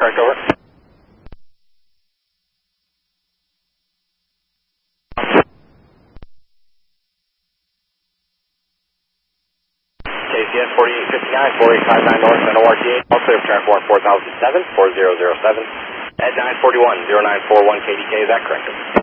Correct, over. KCS 4859, 4859 North, Center RTA, all clear for transport 4007, 4007, at 941, 0941 KDK, is that correct?